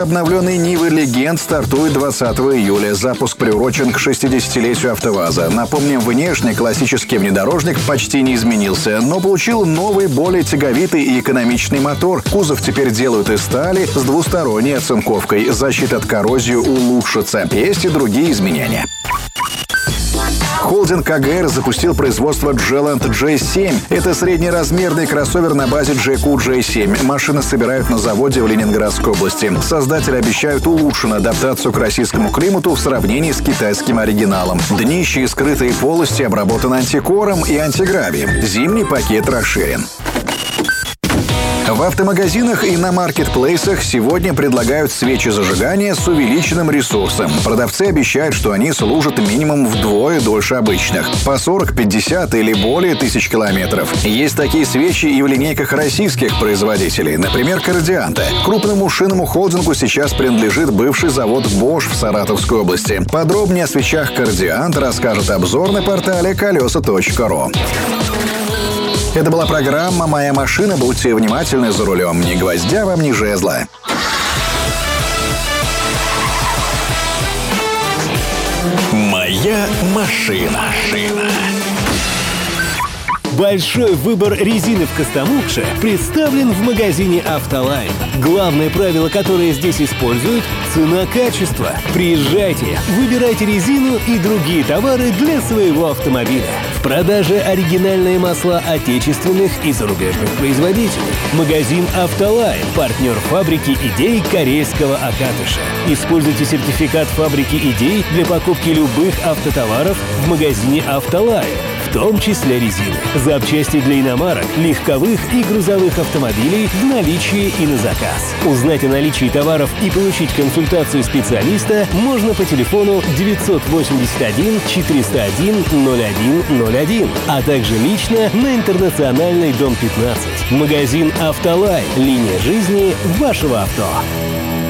Обновленный Нива Легенд стартует 20 июля. Запуск приурочен к 60-летию АвтоВАЗа. Напомним, внешне классический внедорожник почти не изменился, но получил новый, более тяговитый и экономичный мотор. Кузов теперь делают из стали с двусторонней оцинковкой. Защита от коррозии улучшится. Есть и другие изменения. Холдинг АГР запустил производство Geland J7. Это среднеразмерный кроссовер на базе JQ J7. Машины собирают на заводе в Ленинградской области. Создатели обещают улучшенную адаптацию к российскому климату в сравнении с китайским оригиналом. Днище и скрытые полости обработаны антикором и антигравием. Зимний пакет расширен. В автомагазинах и на маркетплейсах сегодня предлагают свечи зажигания с увеличенным ресурсом. Продавцы обещают, что они служат минимум вдвое дольше обычных. По 40, 50 или более тысяч километров. Есть такие свечи и в линейках российских производителей. Например, Кордианта. Крупному шинному холдингу сейчас принадлежит бывший завод Bosch в Саратовской области. Подробнее о свечах Кордиант расскажет обзор на портале колеса.ру. Это была программа «Моя машина». Будьте внимательны за рулем. Ни гвоздя вам, ни жезла. «Моя машина». Большой выбор резины в Костомукше представлен в магазине «Автолайн». Главное правило, которое здесь используют – цена-качество. Приезжайте, выбирайте резину и другие товары для своего автомобиля. В продаже оригинальные масла отечественных и зарубежных производителей. Магазин «Автолайн» – партнер фабрики идей корейского Акатыша. Используйте сертификат фабрики идей для покупки любых автотоваров в магазине «Автолайн», в том числе резины, запчасти для иномарок, легковых и грузовых автомобилей в наличии и на заказ. Узнать о наличии товаров и получить консультацию специалиста можно по телефону 981 401 0101, а также лично на Интернациональной, дом 15. Магазин «Автолайн». Линия жизни вашего авто.